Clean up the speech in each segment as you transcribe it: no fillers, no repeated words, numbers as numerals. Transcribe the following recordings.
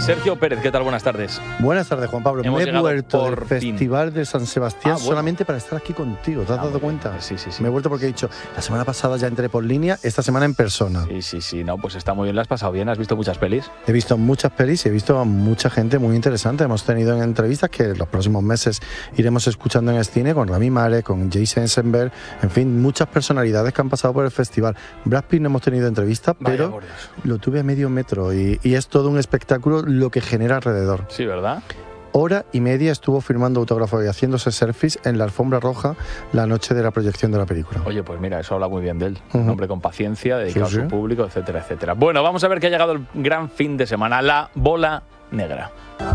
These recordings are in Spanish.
Sergio Pérez, ¿qué tal? Buenas tardes. Buenas tardes, Juan Pablo. Hemos Me he vuelto del por fin. Festival de San Sebastián bueno. solamente para estar aquí contigo. ¿Te has dado cuenta? Sí. Me he vuelto porque he dicho, la semana pasada ya entré por línea, esta semana en persona. Sí, no, pues está muy bien, ¿la has pasado bien? ¿Has visto muchas pelis? He visto muchas pelis y he visto a mucha gente muy interesante. Hemos tenido en entrevistas que en los próximos meses iremos escuchando en el cine con Rami Malek, con Jason Eisenberg, en fin, muchas personalidades que han pasado por el festival. Brad Pitt no hemos tenido entrevistas, pero lo tuve a medio metro y es todo un espectáculo lo que genera alrededor. Sí, ¿verdad? Hora y media estuvo firmando autógrafos y haciéndose selfies en la alfombra roja la noche de la proyección de la película. Oye, pues mira, eso habla muy bien de él. Un hombre con paciencia, dedicado a su público, etcétera, etcétera. Bueno, vamos a ver que ha llegado el gran fin de semana, la bola negra.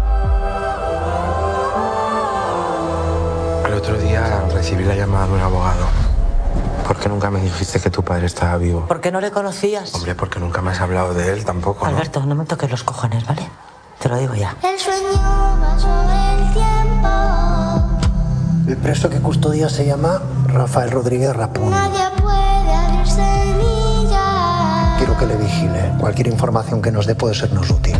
El otro día recibí la llamada de un abogado. ¿Por qué nunca me dijiste que tu padre estaba vivo? ¿Por qué no le conocías? Hombre, porque nunca me has hablado de él tampoco, ¿no? Alberto, no me toques los cojones, ¿vale? Te lo digo ya. El sueño va sobre el tiempo. El preso que custodia se llama Rafael Rodríguez Rapún. Nadie puede abrir semillas. Quiero que le vigile. Cualquier información que nos dé puede sernos útil.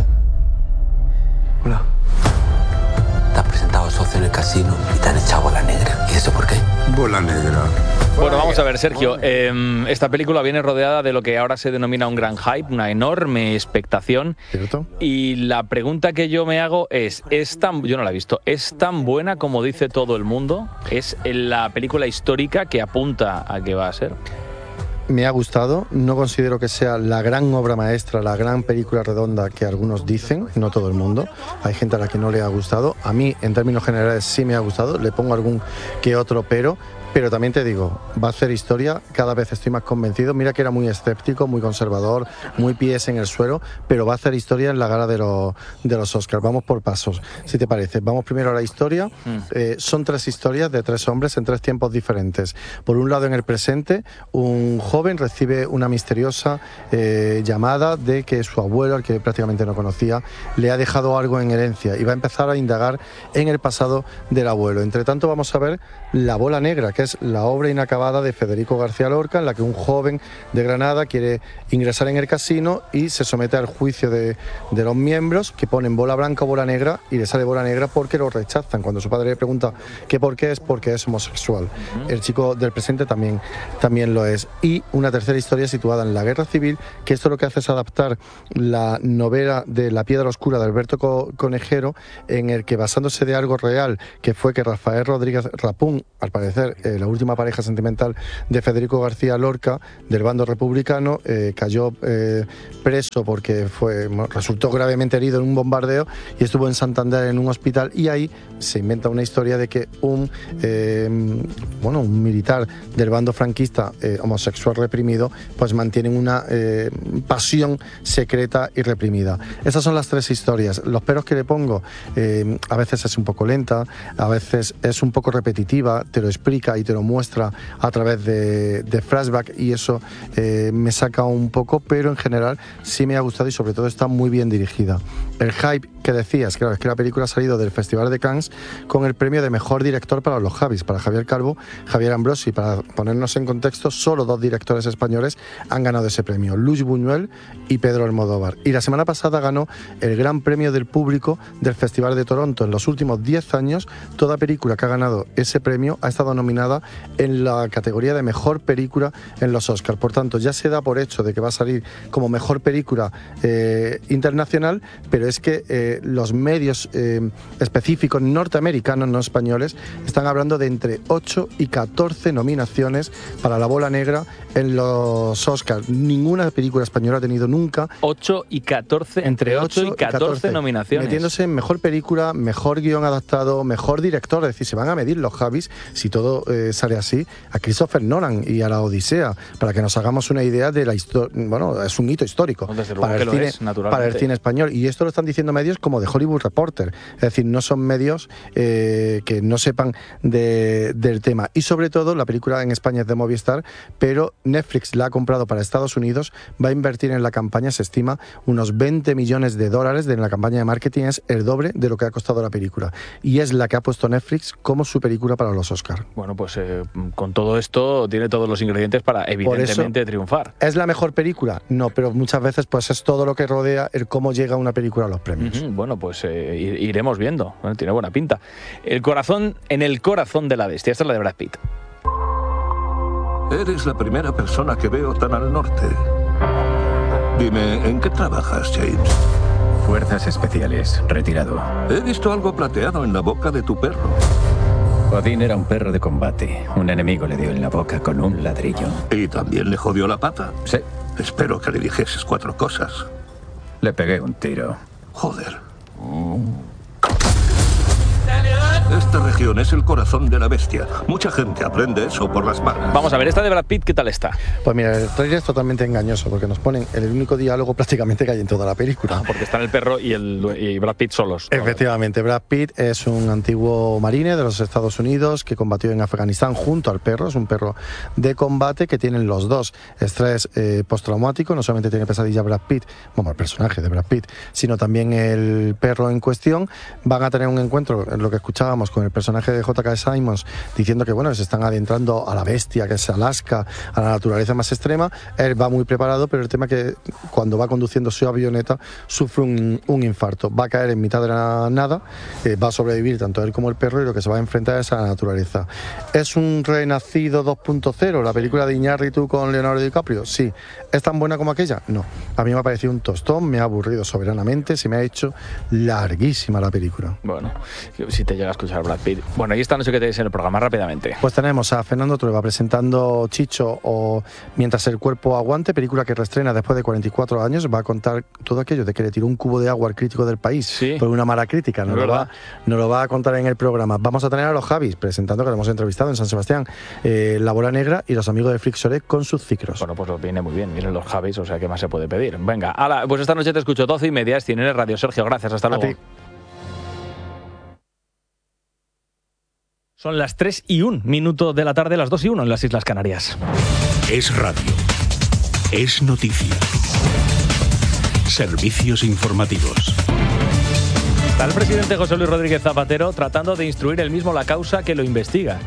Hola. Te has presentado socio en el casino y te han echado bola negra. ¿Y eso por qué? Bola negra. Bueno, vamos a ver, Sergio. Esta película viene rodeada de lo que ahora se denomina un gran hype, una enorme expectación. ¿Cierto? Y la pregunta que yo me hago es yo no la he visto, ¿es tan buena como dice todo el mundo? ¿Es la película histórica que apunta a que va a ser? Me ha gustado, no considero que sea la gran obra maestra, la gran película redonda que algunos dicen, no todo el mundo. Hay gente a la que no le ha gustado. A mí, en términos generales, sí me ha gustado. Le pongo algún que otro pero también te digo, va a hacer historia, cada vez estoy más convencido. Mira que era muy escéptico, muy conservador, muy pies en el suelo, pero va a hacer historia en la gala de los Oscars. Vamos por pasos, si te parece. Vamos primero a la historia. Son 3 historias de 3 hombres en 3 tiempos diferentes. Por un lado, en el presente, un joven recibe una misteriosa llamada de que su abuelo, al que prácticamente no conocía, le ha dejado algo en herencia y va a empezar a indagar en el pasado del abuelo. Entre tanto, vamos a ver La bola negra, que es la obra inacabada de Federico García Lorca, en la que un joven de Granada quiere ingresar en el casino y se somete al juicio de los miembros, que ponen bola blanca o bola negra, y le sale bola negra porque lo rechazan. Cuando su padre le pregunta que por qué es, porque es homosexual. El chico del presente también lo es. Y una tercera historia situada en la Guerra Civil, que esto lo que hace es adaptar la novela de La piedra oscura de Alberto Conejero, en el que, basándose de algo real, que fue que Rafael Rodríguez Rapún, al parecer la última pareja sentimental de Federico García Lorca, del bando republicano, cayó preso porque resultó gravemente herido en un bombardeo y estuvo en Santander en un hospital, y ahí se inventa una historia de que un militar del bando franquista, homosexual reprimido, pues mantienen una pasión secreta y reprimida. Esas son las 3 historias. Los peros que le pongo, a veces es un poco lenta, a veces es un poco repetitiva, te lo explica y te lo muestra a través de flashback, y eso me saca un poco, pero en general sí me ha gustado y sobre todo está muy bien dirigida. El hype que decías, claro, es que la película ha salido del Festival de Cannes con el premio de mejor director para los Javis, para Javier Calvo, Javier Ambrosi. Para ponernos en contexto, solo 2 directores españoles han ganado ese premio, Luis Buñuel y Pedro Almodóvar. Y la semana pasada ganó el gran premio del público del Festival de Toronto. En los últimos 10 años, toda película que ha ganado ese premio ha estado nominada en la categoría de mejor película en los Oscars. Por tanto, ya se da por hecho de que va a salir como mejor película internacional, pero es que los medios específicos norteamericanos, no españoles, están hablando de entre 8 y 14 nominaciones para La bola negra en los Oscars. Ninguna película española ha tenido nunca 8 y 14, entre 8 y 14 nominaciones. Metiéndose en mejor película, mejor guión adaptado, mejor director. Es decir, se van a medir los Javis, si todo sale así, a Christopher Nolan y a la Odisea, para que nos hagamos una idea de la historia. Bueno, es un hito histórico para el cine español. Y esto lo están diciendo medios como The Hollywood Reporter. Es decir, no son medios que no sepan del tema. Y sobre todo, la película en España es de Movistar, pero Netflix la ha comprado para Estados Unidos, va a invertir en la campaña, se estima, unos $20 millones en la campaña de marketing. Es el doble de lo que ha costado la película. Y es la que ha puesto Netflix como su película para los Oscars. Bueno, pues pues con todo esto tiene todos los ingredientes para evidentemente triunfar. ¿Es la mejor película? No, pero muchas veces pues es todo lo que rodea el cómo llega una película a los premios. Bueno, pues iremos viendo. Tiene buena pinta. En el corazón de la bestia. Esta es la de Brad Pitt. Eres la primera persona que veo tan al norte. Dime, ¿en qué trabajas, James? Fuerzas especiales, retirado. He visto algo plateado en la boca de tu perro. Odín era un perro de combate. Un enemigo le dio en la boca con un ladrillo. ¿Y también le jodió la pata? Sí. Espero que le dijeses 4 cosas. Le pegué un tiro. Joder. Esta región es el corazón de la bestia. Mucha gente aprende eso por las malas. Vamos a ver, esta de Brad Pitt, ¿qué tal está? Pues mira, el trailer es totalmente engañoso porque nos ponen el único diálogo prácticamente que hay en toda la película. Porque están el perro y Brad Pitt solos. Efectivamente, Brad Pitt es un antiguo marine de los Estados Unidos que combatió en Afganistán junto al perro. Es un perro de combate que tienen los dos estrés postraumático. No solamente tiene pesadilla Brad Pitt, el personaje de Brad Pitt, sino también el perro en cuestión. Van a tener un encuentro, en lo que escuchábamos, con el personaje de J.K. Simmons diciendo que se están adentrando a la bestia que es Alaska, a la naturaleza más extrema. Él va muy preparado, pero el tema es que cuando va conduciendo su avioneta sufre un infarto, va a caer en mitad de la nada, va a sobrevivir tanto él como el perro y lo que se va a enfrentar es a la naturaleza. ¿Es un renacido 2.0 la película de Iñárritu con Leonardo DiCaprio? Sí. ¿Es tan buena como aquella? No. A mí me ha parecido un tostón, me ha aburrido soberanamente, se me ha hecho larguísima la película. Bueno, si te llega a escuchar Brad Pitt. Bueno, y esta noche que tenéis en el programa rápidamente. Pues tenemos a Fernando Trueba presentando Chicho o Mientras el cuerpo aguante, película que reestrena después de 44 años. Va a contar todo aquello de que le tiró un cubo de agua al crítico del País por una mala crítica. Nos lo va a contar en el programa. Vamos a tener a los Javis presentando, que lo hemos entrevistado en San Sebastián, La Bola Negra y los amigos de Flixoret con sus ciclos. Bueno, pues viene muy bien. Miren los Javis, o sea, ¿qué más se puede pedir? Venga, pues esta noche te escucho 12:30, es Cine Radio. Sergio, gracias, hasta luego. Son las 3:01 de la tarde, las 2:01 en las Islas Canarias. Es radio. Es noticia. Servicios informativos. Está el presidente José Luis Rodríguez Zapatero tratando de instruir él mismo la causa que lo investiga.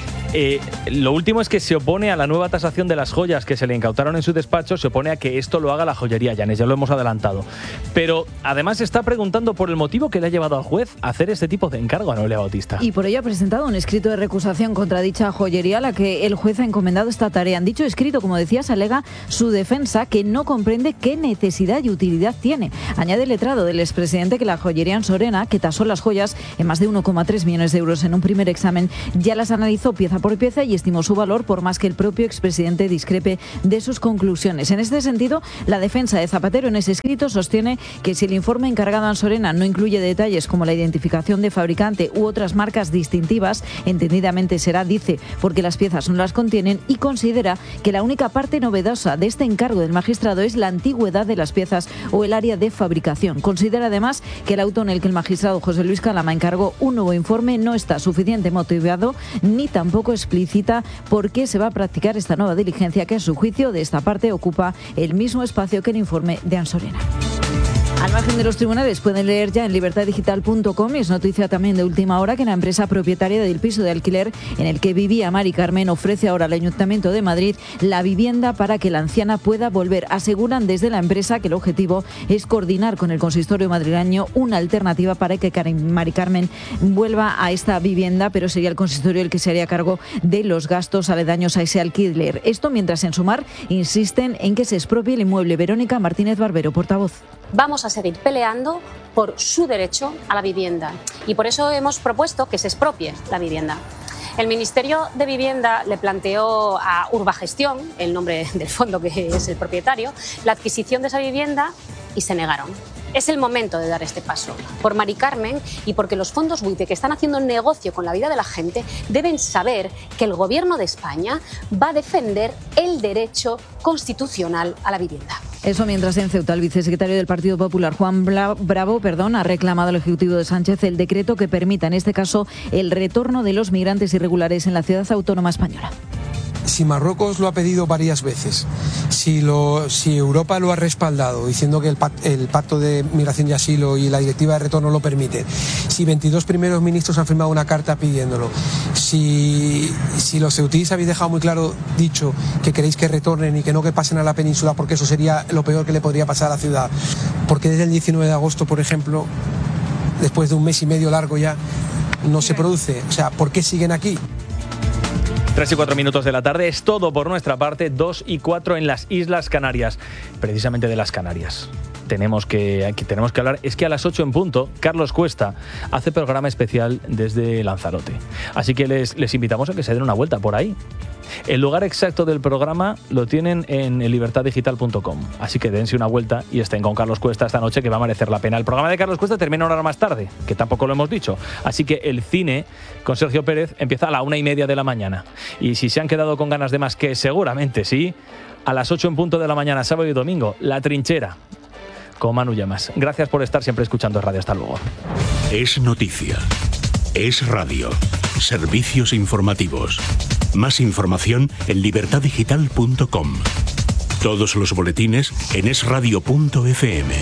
Lo último es que se opone a la nueva tasación de las joyas que se le incautaron en su despacho, se opone a que esto lo haga la joyería Llanes, ya lo hemos adelantado. Pero además se está preguntando por el motivo que le ha llevado al juez a hacer este tipo de encargo a Noelia Bautista. Y por ello ha presentado un escrito de recusación contra dicha joyería a la que el juez ha encomendado esta tarea. En dicho escrito, como decías, alega su defensa que no comprende qué necesidad y utilidad tiene. Añade el letrado del expresidente que la joyería Ansorena, que tasó las joyas en más de 1,3 millones de euros en un primer examen, ya las analizó pieza por pieza y estimó su valor, por más que el propio expresidente discrepe de sus conclusiones. En este sentido, la defensa de Zapatero en ese escrito sostiene que si el informe encargado a Ansorena no incluye detalles como la identificación de fabricante u otras marcas distintivas, entendidamente será, dice, porque las piezas no las contienen, y considera que la única parte novedosa de este encargo del magistrado es la antigüedad de las piezas o el área de fabricación. Considera además que el auto en el que el magistrado José Luis Calama encargó un nuevo informe no está suficientemente motivado ni tampoco explícita por qué se va a practicar esta nueva diligencia que, a su juicio, de esta parte ocupa el mismo espacio que el informe de Ansorena. Al margen de los tribunales, pueden leer ya en libertaddigital.com, y es noticia también de última hora, que la empresa propietaria del piso de alquiler en el que vivía Mari Carmen ofrece ahora al Ayuntamiento de Madrid la vivienda para que la anciana pueda volver. Aseguran desde la empresa que el objetivo es coordinar con el consistorio madrileño una alternativa para que Mari Carmen vuelva a esta vivienda, pero sería el consistorio el que se haría cargo de los gastos aledaños a ese alquiler. Esto mientras en Sumar insisten en que se expropie el inmueble. Verónica Martínez Barbero, portavoz. Vamos a seguir peleando por su derecho a la vivienda y por eso hemos propuesto que se expropie la vivienda. El Ministerio de Vivienda le planteó a Urbagestión, el nombre del fondo que es el propietario, la adquisición de esa vivienda y se negaron. Es el momento de dar este paso por Mari Carmen y porque los fondos buitre que están haciendo negocio con la vida de la gente deben saber que el Gobierno de España va a defender el derecho constitucional a la vivienda. Eso mientras en Ceuta el vicesecretario del Partido Popular, Juan Bravo, ha reclamado al Ejecutivo de Sánchez el decreto que permita, en este caso, el retorno de los migrantes irregulares en la ciudad autónoma española. si Marruecos lo ha pedido varias veces, si Europa lo ha respaldado diciendo que el pacto de migración y asilo y la directiva de retorno lo permiten, si 22 primeros ministros han firmado una carta pidiéndolo, si los ceutíes habéis dejado muy claro, dicho que queréis que retornen y que no que pasen a la península porque eso sería lo peor que le podría pasar a la ciudad, porque desde el 19 de agosto, por ejemplo, después de un mes y medio largo ya, no se produce? O sea, ¿por qué siguen aquí? 3:04 de la tarde, es todo por nuestra parte. 2:04 en las Islas Canarias, precisamente de las Canarias. Tenemos que hablar, es que a las 8 en punto, Carlos Cuesta hace programa especial desde Lanzarote. Así que les invitamos a que se den una vuelta por ahí. El lugar exacto del programa lo tienen en libertaddigital.com. Así que dense una vuelta y estén con Carlos Cuesta esta noche, que va a merecer la pena. El programa de Carlos Cuesta termina una hora más tarde, que tampoco lo hemos dicho. Así que el cine con Sergio Pérez empieza a la 1:30 de la mañana. Y si se han quedado con ganas de más, que seguramente sí, a las 8 en punto de la mañana, sábado y domingo, La Trinchera, con Manu Llamas. Gracias por estar siempre escuchando Radio. Hasta luego. Es noticia. Es radio. Servicios informativos. Más información en libertaddigital.com. Todos los boletines en esradio.fm.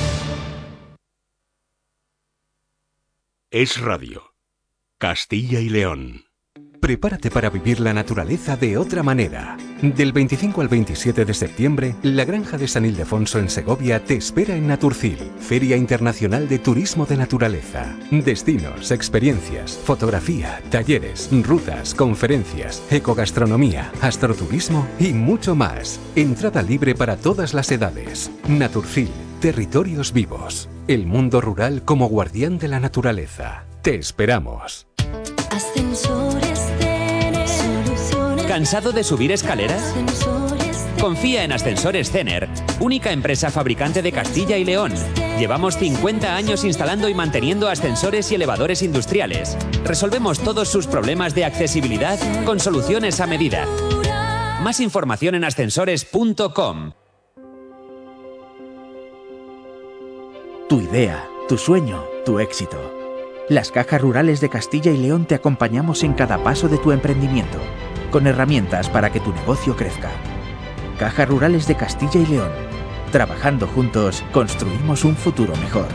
Es Radio. Castilla y León. Prepárate para vivir la naturaleza de otra manera. Del 25 al 27 de septiembre, la Granja de San Ildefonso en Segovia te espera en Naturcil, Feria Internacional de Turismo de Naturaleza. Destinos, experiencias, fotografía, talleres, rutas, conferencias, ecogastronomía, astroturismo y mucho más. Entrada libre para todas las edades. Naturcil, territorios vivos. El mundo rural como guardián de la naturaleza. Te esperamos. ¿Cansado de subir escaleras? Confía en Ascensores Cener, única empresa fabricante de Castilla y León. Llevamos 50 años instalando y manteniendo ascensores y elevadores industriales. Resolvemos todos sus problemas de accesibilidad con soluciones a medida. Más información en ascensores.com. Tu idea, tu sueño, tu éxito. Las Cajas Rurales de Castilla y León te acompañamos en cada paso de tu emprendimiento, con herramientas para que tu negocio crezca. Cajas Rurales de Castilla y León. Trabajando juntos, construimos un futuro mejor.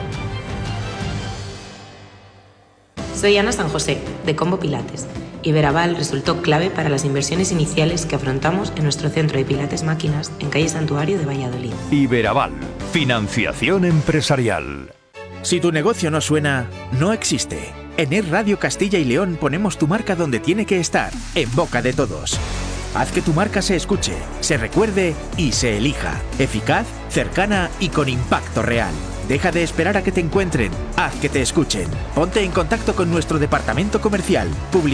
Soy Ana San José, de Combo Pilates. Iberaval resultó clave para las inversiones iniciales que afrontamos en nuestro centro de Pilates Máquinas en calle Santuario de Valladolid. Iberaval, financiación empresarial. Si tu negocio no suena, no existe. En Es Radio Castilla y León ponemos tu marca donde tiene que estar, en boca de todos. Haz que tu marca se escuche, se recuerde y se elija. Eficaz, cercana y con impacto real. Deja de esperar a que te encuentren, haz que te escuchen. Ponte en contacto con nuestro departamento comercial.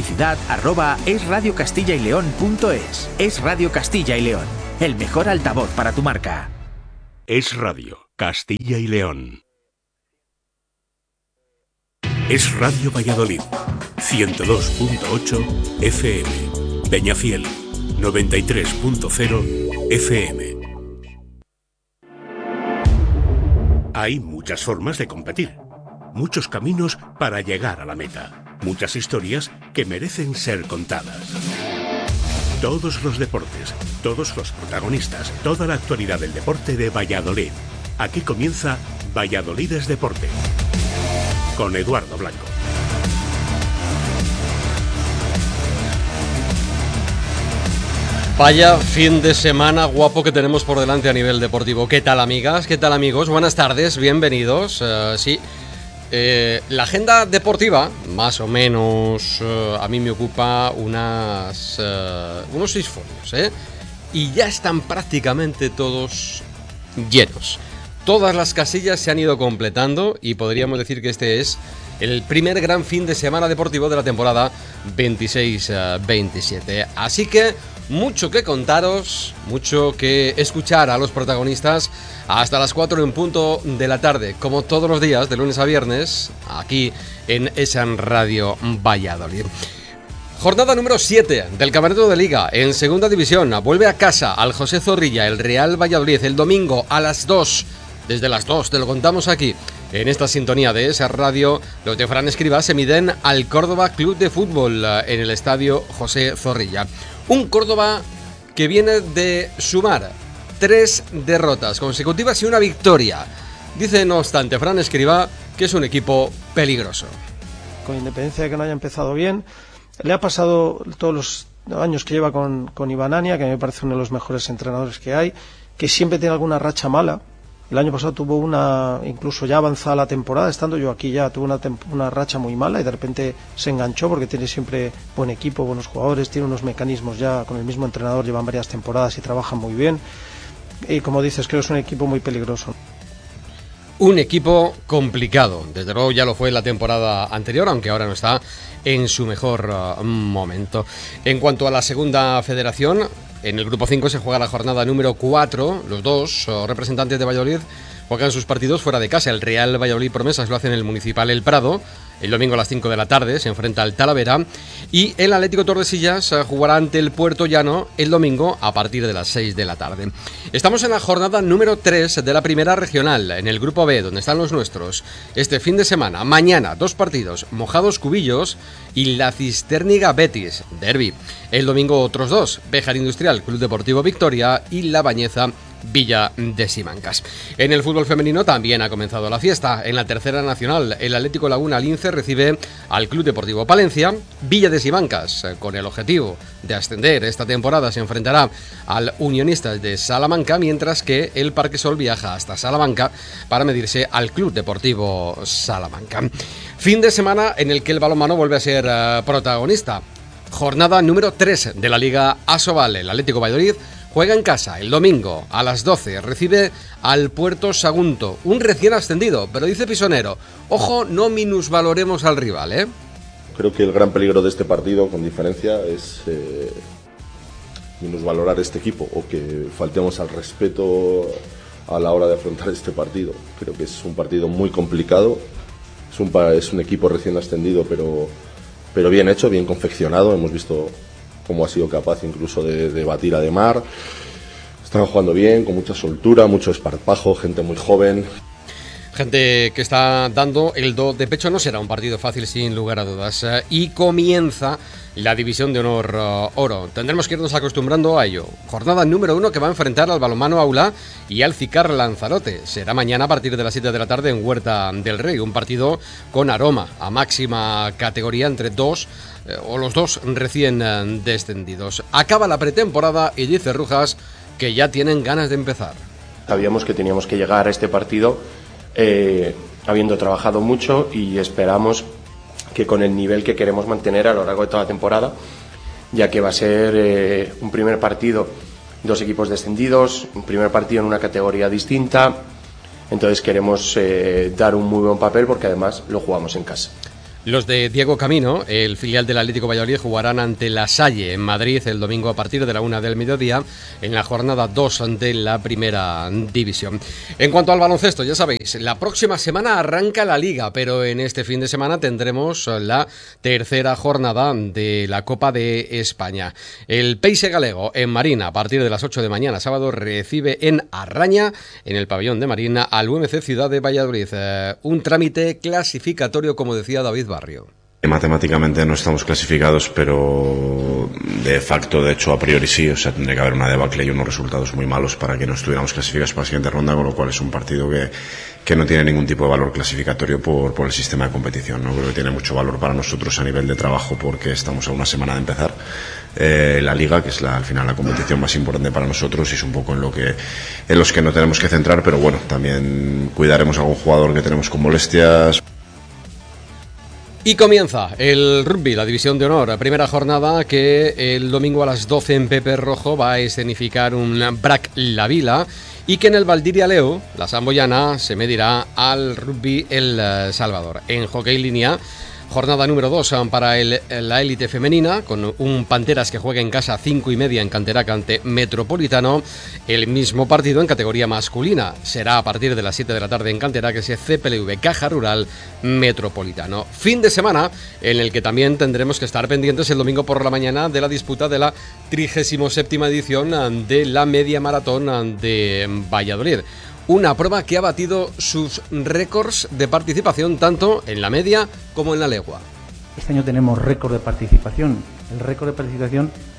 Publicidad@esradiocastillaileón.es. Es Radio Castilla y León, el mejor altavoz para tu marca. Es Radio Castilla y León. Es Radio Valladolid, 102.8 FM. Peñafiel, 93.0 FM. Hay muchas formas de competir, muchos caminos para llegar a la meta, muchas historias que merecen ser contadas. Todos los deportes, todos los protagonistas, toda la actualidad del deporte de Valladolid. Aquí comienza Valladolid es Deporte, con Eduardo Blanco. Vaya fin de semana guapo que tenemos por delante a nivel deportivo. ¿Qué tal, amigas? ¿Qué tal, amigos? Buenas tardes, bienvenidos. La agenda deportiva, más o menos, a mí me ocupa unos 6 folios, y ya están prácticamente todos llenos. Todas las casillas se han ido completando y podríamos decir que este es el primer gran fin de semana deportivo de la temporada 26-27. Así que mucho que contaros, mucho que escuchar a los protagonistas hasta las 4 en punto de la tarde, como todos los días, de lunes a viernes, aquí en ESAN Radio Valladolid. Jornada número 7 del Campeonato de Liga en Segunda División. Vuelve a casa al José Zorrilla, el Real Valladolid, el domingo a las 2. Desde las 2 te lo contamos aquí, en esta sintonía de esa radio. Los de Fran Escribá se miden al Córdoba Club de Fútbol en el Estadio José Zorrilla. Un Córdoba que viene de sumar 3 derrotas consecutivas y una victoria. Dice, no obstante, Fran Escribá que es un equipo peligroso. Con independencia de que no haya empezado bien, le ha pasado todos los años que lleva con Iván Ania, que me parece uno de los mejores entrenadores que hay, que siempre tiene alguna racha mala. El año pasado tuvo una, incluso ya avanzada la temporada, estando yo aquí ya, tuvo una racha muy mala y de repente se enganchó porque tiene siempre buen equipo, buenos jugadores, tiene unos mecanismos ya con el mismo entrenador, llevan varias temporadas y trabajan muy bien. Y como dices, creo que es un equipo muy peligroso. Un equipo complicado, desde luego ya lo fue la temporada anterior, aunque ahora no está en su mejor momento. En cuanto a la segunda federación, en el grupo 5 se juega la jornada número 4, los dos representantes de Valladolid juegan sus partidos fuera de casa. El Real Valladolid Promesas lo hace en el Municipal El Prado, el domingo a las 5 de la tarde se enfrenta al Talavera, y el Atlético Tordesillas jugará ante el Puerto Llano el domingo a partir de las 6 de la tarde. Estamos en la jornada número 3 de la primera regional, en el grupo B, donde están los nuestros. Este fin de semana, mañana, 2 partidos, Mojados Cubillos y la Cisterniga Betis, derbi. El domingo otros 2, Béjar Industrial, Club Deportivo Victoria y La Bañeza, Villa de Simancas. En el fútbol femenino también ha comenzado la fiesta. En la tercera nacional, el Atlético Laguna Lince recibe al Club Deportivo Palencia. Villa de Simancas, con el objetivo de ascender esta temporada, se enfrentará al Unionistas de Salamanca, mientras que el Parquesol viaja hasta Salamanca para medirse al Club Deportivo Salamanca. Fin de semana en el que el balonmano vuelve a ser protagonista. Jornada número 3 de la Liga Asobal. El Atlético Valladolid juega en casa el domingo a las 12, recibe al Puerto Sagunto, un recién ascendido, pero dice Pisonero, ojo, no minusvaloremos al rival, ¿eh? Creo que el gran peligro de este partido, con diferencia, es minusvalorar este equipo o que faltemos al respeto a la hora de afrontar este partido. Creo que es un partido muy complicado, es un equipo recién ascendido, pero bien hecho, bien confeccionado. Hemos visto cómo ha sido capaz incluso de batir a Demar. Están jugando bien, con mucha soltura, mucho esparpajo, gente muy joven. Gente que está dando el do de pecho. No será un partido fácil, sin lugar a dudas. Y comienza la división de honor oro. Tendremos que irnos acostumbrando a ello. Jornada número 1 que va a enfrentar al balonmano Aula y al Cicar Lanzarote. Será mañana a partir de las 7 de la tarde en Huerta del Rey. Un partido con aroma a máxima categoría entre dos o los dos recién descendidos. Acaba la pretemporada y dice Rujas que ya tienen ganas de empezar. Sabíamos que teníamos que llegar a este partido habiendo trabajado mucho y esperamos que con el nivel que queremos mantener a lo largo de toda la temporada, ya que va a ser un primer partido, 2 equipos descendidos, un primer partido en una categoría distinta, entonces queremos dar un muy buen papel porque además lo jugamos en casa. Los de Diego Camino, el filial del Atlético Valladolid, jugarán ante La Salle en Madrid el domingo a partir de la 1 del mediodía en la jornada 2 de la primera división. En cuanto al baloncesto, ya sabéis, la próxima semana arranca la Liga, pero en este fin de semana tendremos la tercera jornada de la Copa de España. El Peixe Galego en Marín a partir de las 8 de mañana sábado recibe en Arraña, en el pabellón de Marín, al UMC Ciudad de Valladolid. Un trámite clasificatorio, como decía David Barrio. Matemáticamente no estamos clasificados, pero de facto, de hecho, a priori sí. O sea, tendría que haber una debacle y unos resultados muy malos para que no estuviéramos clasificados para la siguiente ronda, con lo cual es un partido que no tiene ningún tipo de valor clasificatorio por el sistema de competición, ¿no? Creo que tiene mucho valor para nosotros a nivel de trabajo porque estamos a una semana de empezar la Liga, que es al final la competición más importante para nosotros, y es un poco en los que no tenemos que centrar, pero bueno, también cuidaremos a algún jugador que tenemos con molestias. Y comienza el rugby, la división de honor, primera jornada que el domingo a las 12 en Pepe Rojo va a escenificar un BRAC La Vila, y que en el Valdiria Leo, la samboyana, se medirá al rugby El Salvador. En hockey línea, jornada número 2 para la élite femenina, con un Panteras que juega en casa a 5:30 en Canterac ante Metropolitano. El mismo partido en categoría masculina será a partir de las 7 de la tarde en Canterac, que es CPLV Caja Rural Metropolitano. Fin de semana en el que también tendremos que estar pendientes el domingo por la mañana de la disputa de la 37ª edición de la media maratón de Valladolid. Una prueba que ha batido sus récords de participación tanto en la media como en la legua. Este año tenemos récord de participación. El récord de participación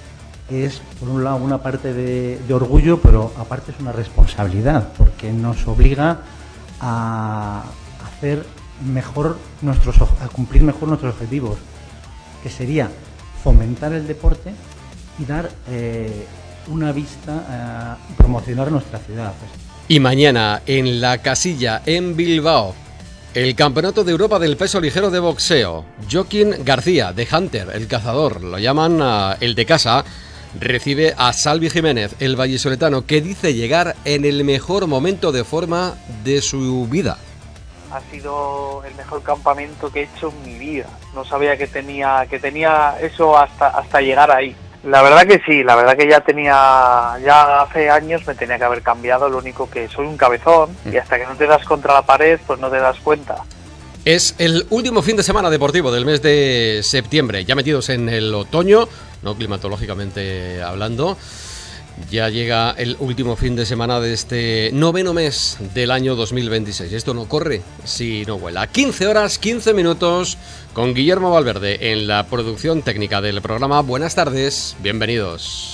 es, por un lado, una parte de orgullo, pero aparte es una responsabilidad, porque nos obliga a hacer mejor a cumplir mejor nuestros objetivos, que sería fomentar el deporte y dar una vista, promocionar nuestra ciudad. Y mañana en La Casilla, en Bilbao, el Campeonato de Europa del Peso Ligero de Boxeo. Joaquín García, de Hunter, el cazador, lo llaman el de casa, recibe a Salvi Jiménez, el vallisoletano, que dice llegar en el mejor momento de forma de su vida. Ha sido el mejor campamento que he hecho en mi vida. No sabía que tenía eso hasta llegar ahí. La verdad que sí, la verdad que ya hace años me tenía que haber cambiado, lo único que soy un cabezón y hasta que no te das contra la pared pues no te das cuenta. Es el último fin de semana deportivo del mes de septiembre, ya metidos en el otoño, no climatológicamente hablando. Ya llega el último fin de semana de este 9º mes del año 2026. Esto no corre si no vuela. 15 horas, 15 minutos con Guillermo Valverde en la producción técnica del programa. Buenas tardes, bienvenidos.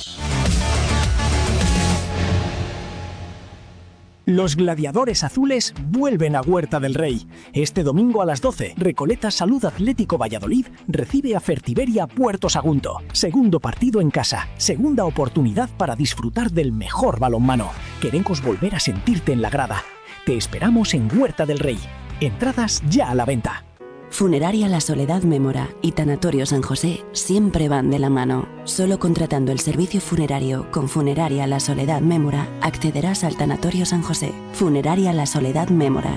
Los gladiadores azules vuelven a Huerta del Rey. Este domingo a las 12, Recoleta Salud Atlético Valladolid recibe a Fertiberia Puerto Sagunto. Segundo partido en casa, segunda oportunidad para disfrutar del mejor balonmano. Queremos volver a sentirte en la grada. Te esperamos en Huerta del Rey. Entradas ya a la venta. Funeraria La Soledad Mémora y Tanatorio San José siempre van de la mano. Solo contratando el servicio funerario con Funeraria La Soledad Mémora accederás al Tanatorio San José. Funeraria La Soledad Mémora,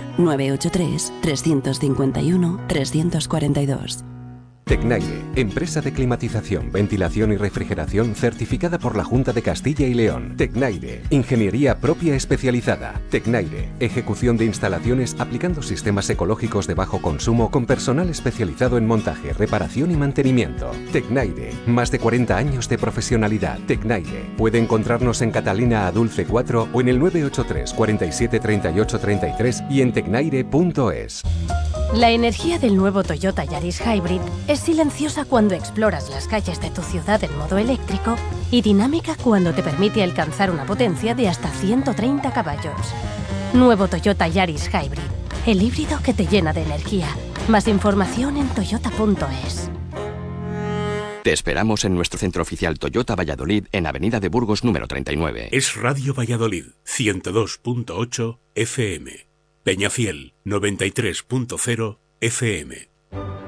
983-351-342. Tecnaire, empresa de climatización, ventilación y refrigeración certificada por la Junta de Castilla y León. Tecnaire, ingeniería propia especializada. Tecnaire, ejecución de instalaciones aplicando sistemas ecológicos de bajo consumo con personal especializado en montaje, reparación y mantenimiento. Tecnaire, más de 40 años de profesionalidad. Tecnaire, puede encontrarnos en Catalina Adulce 4 o en el 983 47 38 33 y en tecnaire.es. La energía del nuevo Toyota Yaris Hybrid es silenciosa cuando exploras las calles de tu ciudad en modo eléctrico y dinámica cuando te permite alcanzar una potencia de hasta 130 caballos. Nuevo Toyota Yaris Hybrid, el híbrido que te llena de energía. Más información en toyota.es. Te esperamos en nuestro centro oficial Toyota Valladolid en Avenida de Burgos número 39. Es Radio Valladolid, 102.8 FM. Peñafiel, 93.0 FM.